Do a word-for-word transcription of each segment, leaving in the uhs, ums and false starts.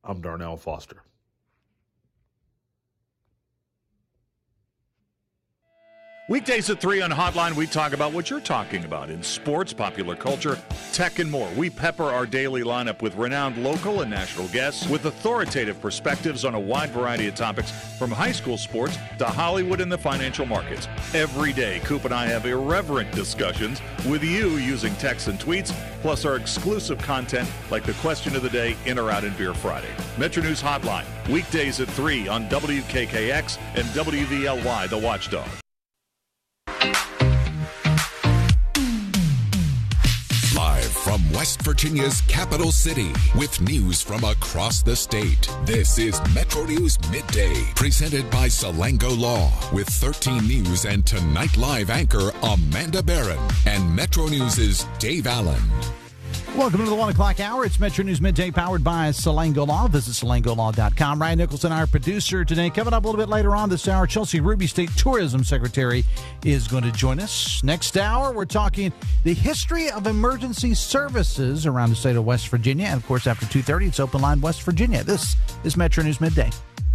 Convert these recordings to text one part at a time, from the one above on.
I'm Darnell Foster. Weekdays at three on Hotline, we talk about what you're talking about in sports, popular culture, tech, and more. We pepper our daily lineup with renowned local and national guests with authoritative perspectives on a wide variety of topics, from high school sports to Hollywood and the financial markets. Every day, Coop and I have irreverent discussions with you using texts and tweets, plus our exclusive content like the question of the day, In or Out in Beer Friday. Metro News Hotline, weekdays at three on W K K X and W V L Y, The Watchdog. Live from West Virginia's capital city with news from across the state. This is Metro News Midday, presented by Salango Law, with thirteen News and Tonight Live anchor Amanda Barron and Metro News' Dave Allen. Welcome to the one o'clock hour. It's Metro News Midday, powered by Salango Law. Visit salango law dot com. Ryan Nicholson, our producer today. Coming up a little bit later on this hour, Chelsea Ruby, State Tourism Secretary, is going to join us. Next hour, we're talking the history of emergency services around the state of West Virginia. And, of course, after two thirty, it's Open Line West Virginia. This is Metro News Midday.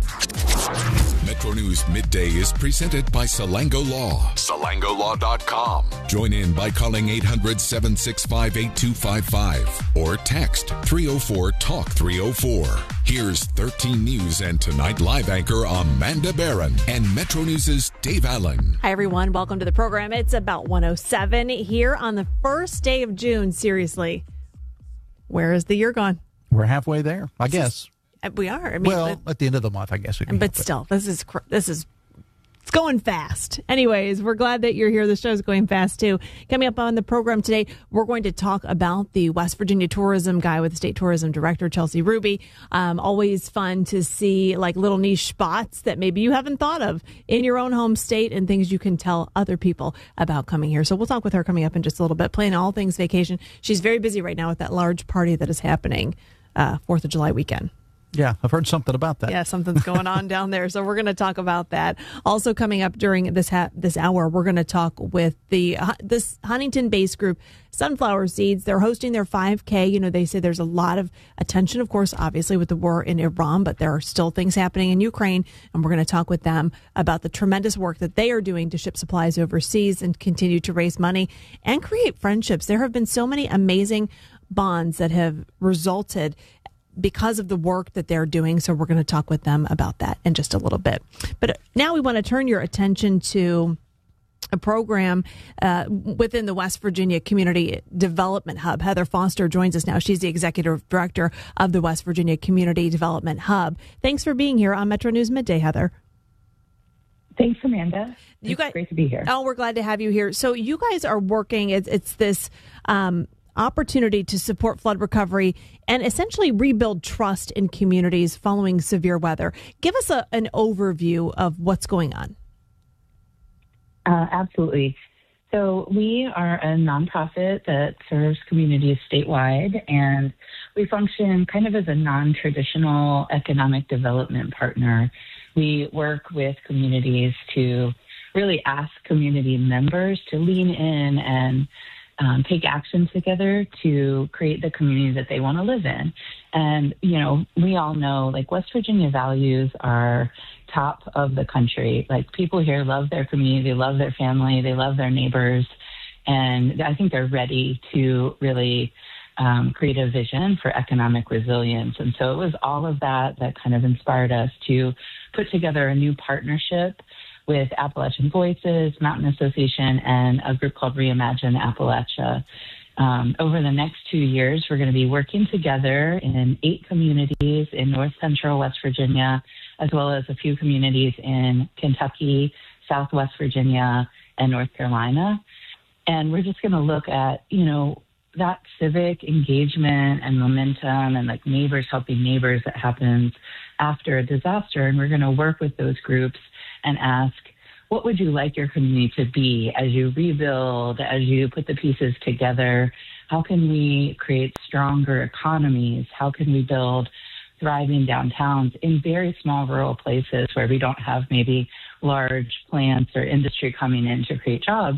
Metro News Midday is presented by Salango Law. salango law dot com. Join in by calling eight hundred, seven six five, eight two five five or text three oh four, talk three oh four. Here's thirteen News and Tonight Live anchor Amanda Barron and Metro News' Dave Allen. Hi, everyone. Welcome to the program. It's about one oh seven here on the first day of June. Seriously, where is the year gone? We're halfway there, I guess. We are. I mean, well, but, at the end of the month, I guess. We can but still, this is this is it's going fast. Anyways, we're glad that you're here. The show's going fast too. Coming up on the program today, we're going to talk about the West Virginia tourism guy with the State Tourism Director, Chelsea Ruby. Um, always fun to see like little niche spots that maybe you haven't thought of in your own home state and things you can tell other people about coming here. So we'll talk with her coming up in just a little bit. Playing all things vacation. She's very busy right now with that large party that is happening uh, fourth of July weekend. Yeah, I've heard something about that. Yeah, something's going on down there. So we're going to talk about that. Also coming up during this ha- this hour, we're going to talk with the uh, this Huntington-based group, Sunflower Seeds. They're hosting their five K. You know, they say there's a lot of attention, of course, obviously with the war in Iran, but there are still things happening in Ukraine. And we're going to talk with them about the tremendous work that they are doing to ship supplies overseas and continue to raise money and create friendships. There have been so many amazing bonds that have resulted because of the work that they're doing. So we're going to talk with them about that in just a little bit. But now we want to turn your attention to a program uh, within the West Virginia Community Development Hub. Heather Foster joins us now. She's the executive director of the West Virginia Community Development Hub. Thanks for being here on Metro News Midday, Heather. Thanks, Amanda. You it's guys, great to be here. Oh, we're glad to have you here. So you guys are working, it's, it's this um, opportunity to support flood recovery and essentially rebuild trust in communities following severe weather. Give us a, an overview of what's going on. Uh, absolutely. So we are a nonprofit that serves communities statewide, and we function kind of as a non-traditional economic development partner. We work with communities to really ask community members to lean in and Um, take action together to create the community that they want to live in. And, you know, we all know, like, West Virginia values are top of the country. Like, people here love their community, they love their family, they love their neighbors. And I think they're ready to really um, create a vision for economic resilience. And so it was all of that that kind of inspired us to put together a new partnership with Appalachian Voices, Mountain Association, and a group called Reimagine Appalachia. Um, over the next two years, we're going to be working together in eight communities in north central West Virginia, as well as a few communities in Kentucky, southwest Virginia, and North Carolina. And we're just going to look at, you know, that civic engagement and momentum and like neighbors helping neighbors that happens after a disaster. And we're going to work with those groups and ask, what would you like your community to be as you rebuild, as you put the pieces together? How can we create stronger economies? How can we build thriving downtowns in very small rural places where we don't have maybe large plants or industry coming in to create jobs?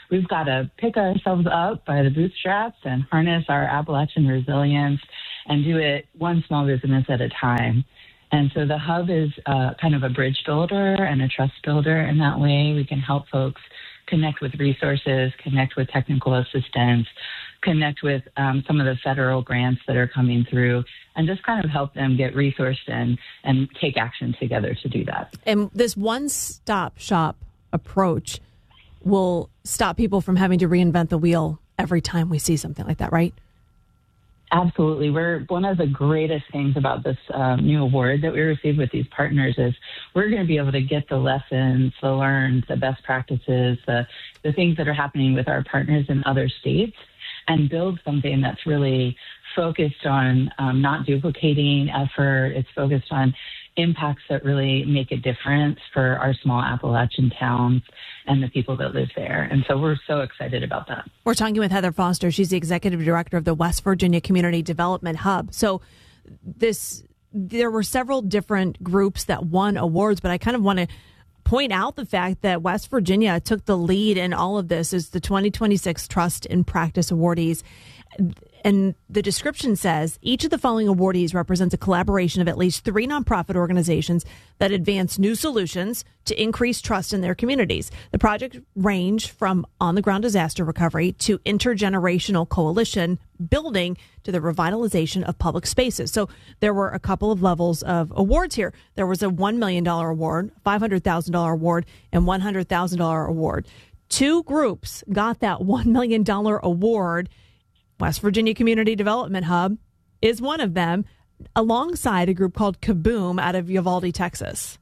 we've got to pick ourselves up by the bootstraps and harness our Appalachian resilience and do it one small business at a time. And so the hub is uh, kind of a bridge builder and a trust builder in that way. We can help folks connect with resources, connect with technical assistance, connect with um, some of the federal grants that are coming through, and just kind of help them get resourced and, and take action together to do that. And this one-stop shop approach will stop people from having to reinvent the wheel every time we see something like that, right? Absolutely. We're one of the greatest things about this um, new award that we received with these partners is we're going to be able to get the lessons, the learned, the best practices, the, the things that are happening with our partners in other states and build something that's really focused on um, not duplicating effort. It's focused on impacts that really make a difference for our small Appalachian towns and the people that live there. And so we're so excited about that. We're talking with Heather Foster. She's the executive director of the West Virginia Community Development Hub. So this, there were several different groups that won awards, but I kind of want to point out the fact that West Virginia took the lead in all of this as the twenty twenty-six Trust in Practice awardees. And the description says each of the following awardees represents a collaboration of at least three nonprofit organizations that advance new solutions to increase trust in their communities. The projects range from on-the-ground disaster recovery to intergenerational coalition building to the revitalization of public spaces. So there were a couple of levels of awards here. There was a one million dollars award, five hundred thousand dollars award, and one hundred thousand dollars award. Two groups got that one million dollars award. West Virginia Community Development Hub is one of them, alongside a group called Kaboom out of Uvalde, Texas.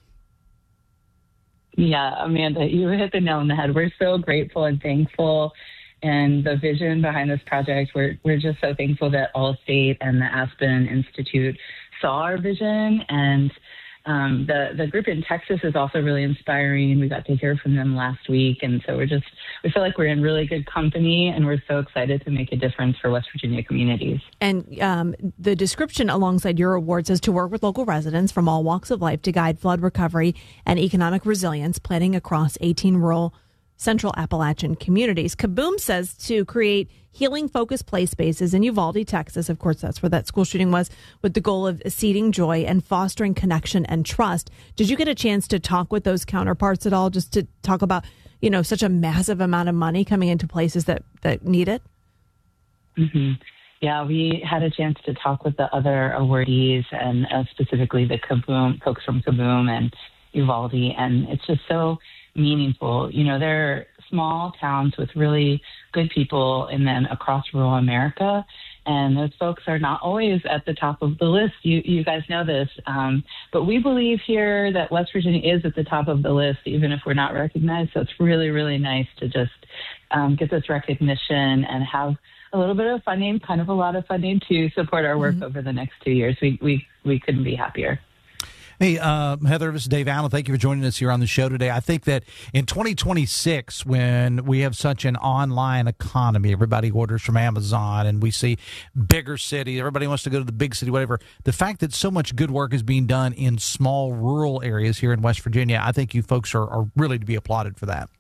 Yeah, Amanda, you hit the nail on the head. We're so grateful and thankful. And the vision behind this project, we're, we're just so thankful that Allstate and the Aspen Institute saw our vision. And Um, the, the group in Texas is also really inspiring. We got to hear from them last week. And so we're just, we feel like we're in really good company and we're so excited to make a difference for West Virginia communities. And um, the description alongside your award says to work with local residents from all walks of life to guide flood recovery and economic resilience, planning across eighteen rural Central Appalachian communities. Kaboom says to create healing-focused play spaces in Uvalde, Texas. Of course, that's where that school shooting was, with the goal of seeding joy and fostering connection and trust. Did you get a chance to talk with those counterparts at all, just to talk about, you know, such a massive amount of money coming into places that, that need it? Mm-hmm. Yeah, we had a chance to talk with the other awardees and uh, specifically the Kaboom, folks from Kaboom and Uvalde, and it's just so meaningful. You know, they're small towns with really good people and then across rural America. And those folks are not always at the top of the list. You you guys know this. Um, but we believe here that West Virginia is at the top of the list, even if we're not recognized. So it's really, really nice to just um, get this recognition and have a little bit of funding, kind of a lot of funding to support our work mm-hmm. over the next two years. We, we, we couldn't be happier. Hey, uh, Heather, this is Dave Allen. Thank you for joining us here on the show today. I think that in twenty twenty-six, when we have such an online economy, everybody orders from Amazon and we see bigger cities, everybody wants to go to the big city, whatever. The fact that so much good work is being done in small rural areas here in West Virginia, I think you folks are, are really to be applauded for that.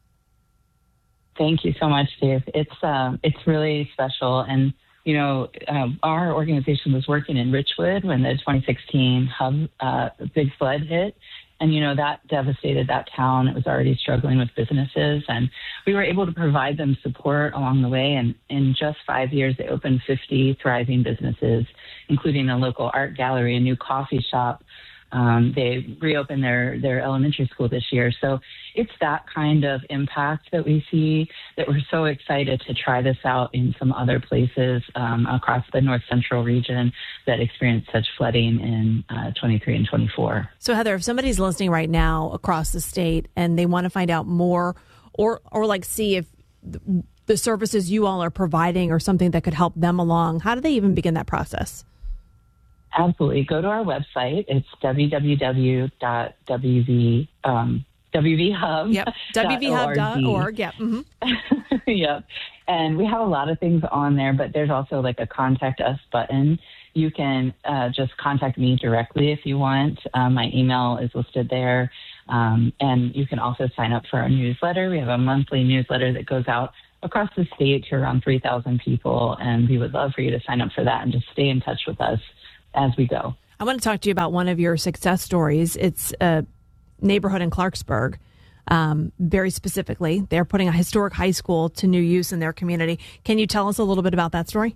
Thank you so much, Dave. It's, um, it's really special. And You know, um, our organization was working in Richwood when the twenty sixteen hub uh, big flood hit. And, you know, that devastated that town. It was already struggling with businesses. And we were able to provide them support along the way. And in just five years, they opened fifty thriving businesses, including a local art gallery, a new coffee shop. Um, they reopened their, their elementary school this year. So it's that kind of impact that we see that we're so excited to try this out in some other places um, across the north central region that experienced such flooding in uh, twenty-three and twenty-four. So, Heather, if somebody's listening right now across the state and they want to find out more or, or like see if the services you all are providing or something that could help them along, how do they even begin that process? Absolutely. Go to our website. It's w w w dot w v hub. Yep. w v hub dot org. Yep. Mm-hmm. Yep. And we have a lot of things on there, but there's also like a contact us button. You can uh, just contact me directly if you want. Um, my email is listed there. Um, and you can also sign up for our newsletter. We have a monthly newsletter that goes out across the state to around three thousand people, and we would love for you to sign up for that and just stay in touch with us as we go. I want to talk to you about one of your success stories. It's a neighborhood in Clarksburg. Um, very specifically, they're putting a historic high school to new use in their community. Can you tell us a little bit about that story?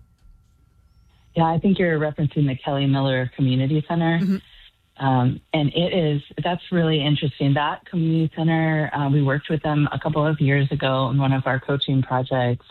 Yeah, I think you're referencing the Kelly Miller Community Center. Mm-hmm. Um, and it is, that's really interesting. That community center, uh, we worked with them a couple of years ago in one of our coaching projects,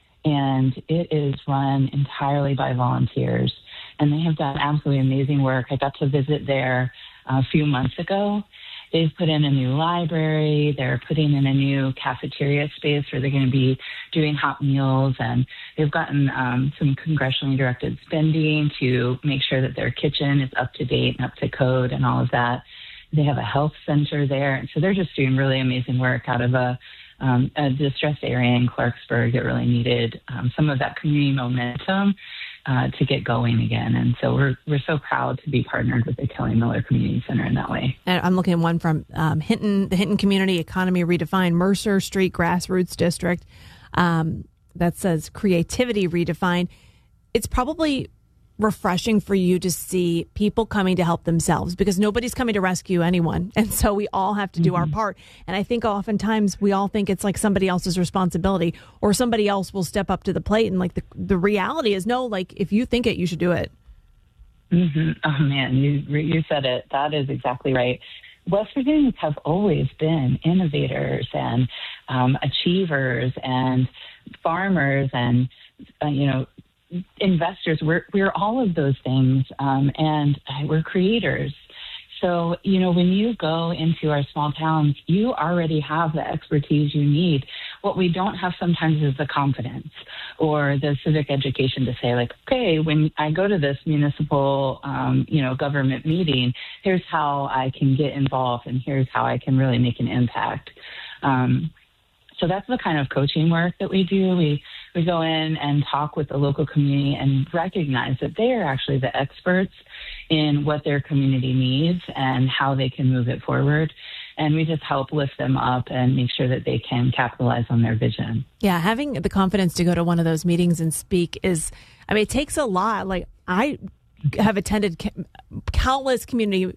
and it is run entirely by volunteers. And they have done absolutely amazing work. I got to visit there a few months ago. They've put in a new library. They're putting in a new cafeteria space where they're going to be doing hot meals. And they've gotten um, some congressionally directed spending to make sure that their kitchen is up to date and up to code and all of that. They have a health center there. And so they're just doing really amazing work out of a, um, a distressed area in Clarksburg that really needed um, some of that community momentum Uh, to get going again. And so we're we're so proud to be partnered with the Kelly Miller Community Center in that way. And I'm looking at one from um, Hinton, the Hinton Community Economy Redefined, Mercer Street Grassroots District, um, that says Creativity Redefined. It's probably refreshing for you to see people coming to help themselves, because nobody's coming to rescue anyone. And so we all have to do mm-hmm. our part. And I think oftentimes we all think it's like somebody else's responsibility, or somebody else will step up to the plate. And like the, the reality is, no, like if you think it, you should do it. Mm-hmm. Oh man, you, you said it. That is exactly right. West Virginians have always been innovators and um, achievers and farmers and, uh, you know, investors. We're we're all of those things, um, and we're creators. So, you know, when you go into our small towns, you already have the expertise you need. What we don't have sometimes is the confidence or the civic education to say, like, okay, when I go to this municipal, um, you know, government meeting, here's how I can get involved, and here's how I can really make an impact. Um, So that's the kind of coaching work that we do. We we go in and talk with the local community and recognize that they are actually the experts in what their community needs and how they can move it forward. And we just help lift them up and make sure that they can capitalize on their vision. Yeah, having the confidence to go to one of those meetings and speak is, I mean, it takes a lot. Like, I have attended countless community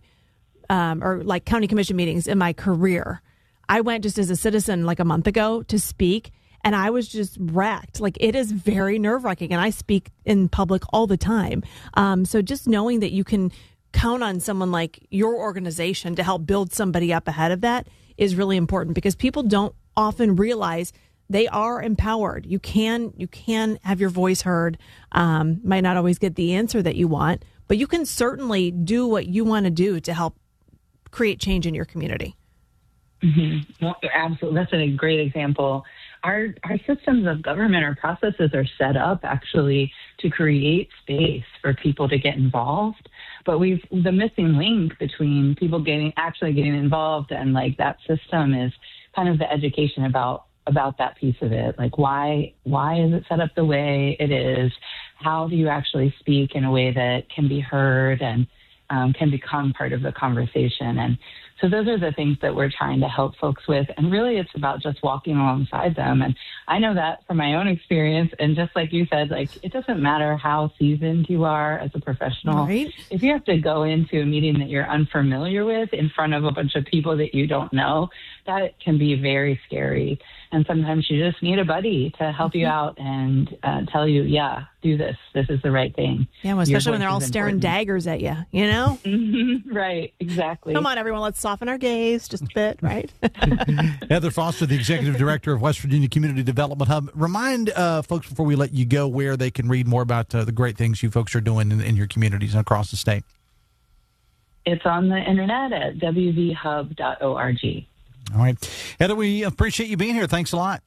um, or like county commission meetings in my career. I went just as a citizen like a month ago to speak, and I was just wrecked. Like, it is very nerve-wracking, and I speak in public all the time. Um, so just knowing that you can count on someone like your organization to help build somebody up ahead of that is really important, because people don't often realize they are empowered. You can you can have your voice heard. Um, might not always get the answer that you want, but you can certainly do what you want to do to help create change in your community. Mm-hmm. Well, absolutely. That's a great example. Our our systems of government, our processes are set up actually to create space for people to get involved. But we've the missing link between people getting actually getting involved and like that system is kind of the education about about that piece of it. Like why why is it set up the way it is? How do you actually speak in a way that can be heard and um, can become part of the conversation? And so those are the things that we're trying to help folks with. And really, it's about just walking alongside them. And I know that from my own experience. And just like you said, like, it doesn't matter how seasoned you are as a professional. Right. If you have to go into a meeting that you're unfamiliar with in front of a bunch of people that you don't know, that can be very scary. And sometimes you just need a buddy to help mm-hmm. you out and uh, tell you, yeah, do this. This is the right thing. Yeah, well, especially when they're all staring important. daggers at you, you know? Mm-hmm. Right, exactly. Come on, everyone, let's soften our gaze just a bit, right? Heather Foster, the Executive Director of West Virginia Community Development Hub. Remind uh, folks before we let you go where they can read more about uh, the great things you folks are doing in, in your communities and across the state. It's on the internet at w v hub dot org. All right. Heather, we appreciate you being here. Thanks a lot.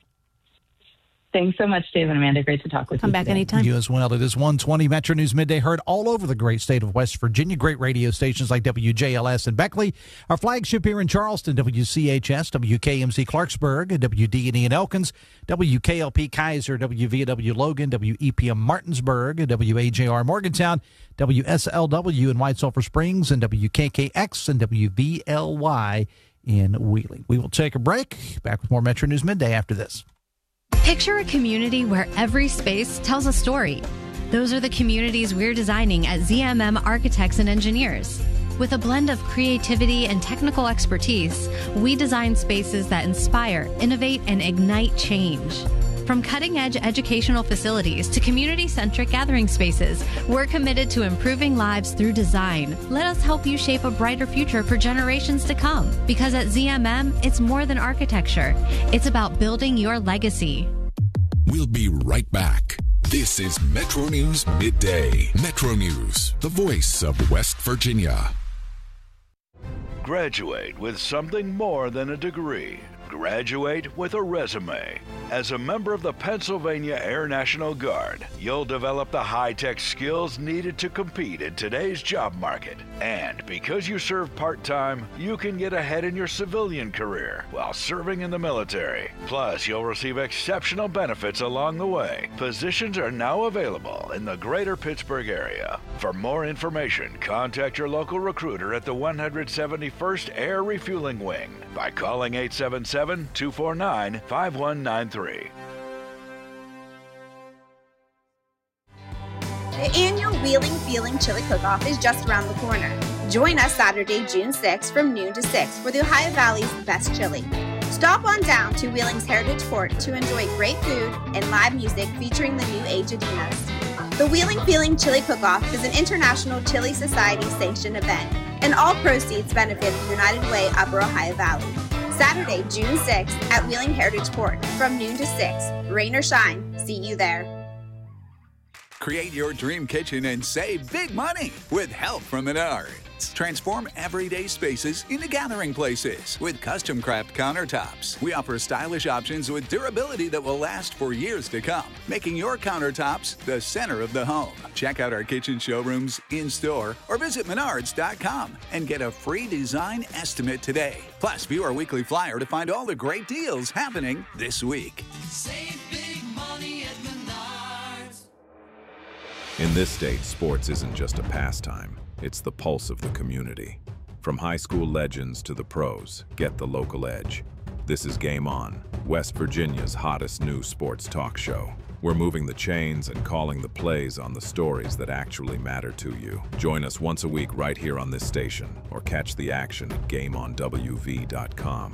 Thanks so much, Dave and Amanda. Great to talk with Come you. Come back today. anytime. You as well. It is one twenty Metro News Midday, heard all over the great state of West Virginia. Great radio stations like W J L S in Beckley, our flagship here in Charleston, W C H S, W K M C Clarksburg, W D and E in Elkins, W K L P Kaiser, W V W Logan, W E P M Martinsburg, W A J R Morgantown, W S L W in White Sulphur Springs, and W K K X and W V L Y in Wheeling. We will take a break. Back with more Metro News Midday after this. Picture a community where every space tells a story. Those are the communities we're designing at Z M M Architects and Engineers. With a blend of creativity and technical expertise, we design spaces that inspire, innovate, and ignite change. From cutting-edge educational facilities to community-centric gathering spaces, we're committed to improving lives through design. Let us help you shape a brighter future for generations to come. Because at Z M M, it's more than architecture. It's about building your legacy. We'll be right back. This is Metro News Midday. Metro News, the voice of West Virginia. Graduate with something more than a degree. Graduate with a resume. As a member of the Pennsylvania Air National Guard, you'll develop the high-tech skills needed to compete in today's job market. And because you serve part-time, you can get ahead in your civilian career while serving in the military. Plus, you'll receive exceptional benefits along the way. Positions are now available in the greater Pittsburgh area. For more information, contact your local recruiter at the one hundred seventy-first Air Refueling Wing by calling eight seven seven, two four nine, five one nine three. The annual Wheeling Feeling Chili Cook-Off is just around the corner. Join us Saturday, June sixth from noon to six for the Ohio Valley's best chili. Stop on down to Wheeling's Heritage Court to enjoy great food and live music featuring the New Age Adinas. The Wheeling Feeling Chili Cook-Off is an International Chili Society sanctioned event, and all proceeds benefit the United Way Upper Ohio Valley. Saturday, June sixth at Wheeling Heritage Court from noon to six. Rain or shine, see you there. Create your dream kitchen and save big money with help from Menards. Transform everyday spaces into gathering places with custom craft countertops. We offer stylish options with durability that will last for years to come, making your countertops the center of the home. Check out our kitchen showrooms in-store or visit menards dot com and get a free design estimate today. Plus, view our weekly flyer to find all the great deals happening this week. Save big money at Menards. In this state, sports isn't just a pastime. It's the pulse of the community. From high school legends to the pros, get the local edge. This is Game On, West Virginia's hottest new sports talk show. We're moving the chains and calling the plays on the stories that actually matter to you. Join us once a week right here on this station, or catch the action at game on w v dot com.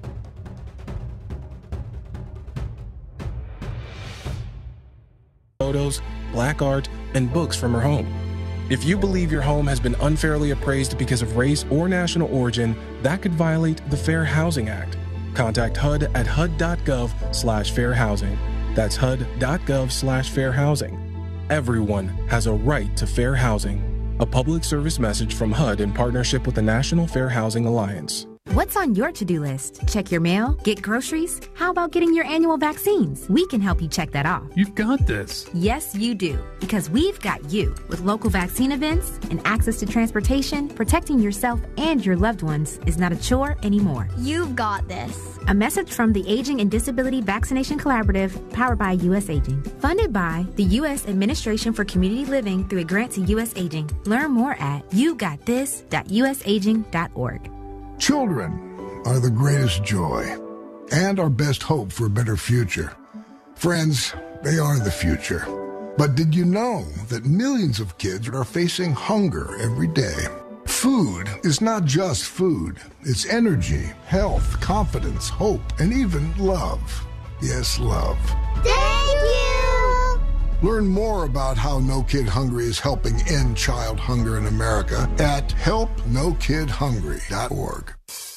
Photos, black art, and books from her home. If you believe your home has been unfairly appraised because of race or national origin, that could violate the Fair Housing Act. Contact H U D at H U D dot gov slash fair housing. That's H U D dot gov slash fair housing. Everyone has a right to fair housing. A public service message from H U D in partnership with the National Fair Housing Alliance. What's on your to-do list? Check your mail? Get groceries? How about getting your annual vaccines? We can help you check that off. You've got this. Yes, you do. Because we've got you. With local vaccine events and access to transportation, protecting yourself and your loved ones is not a chore anymore. You've got this. A message from the Aging and Disability Vaccination Collaborative, powered by U S Aging. Funded by the U S Administration for Community Living through a grant to U S Aging. Learn more at you got this dot u s aging dot org. Children are the greatest joy and our best hope for a better future. Friends, they are the future. But did you know that millions of kids are facing hunger every day? Food is not just food. It's energy, health, confidence, hope, and even love. Yes, love. Thank you! Learn more about how No Kid Hungry is helping end child hunger in America at help no kid hungry dot org.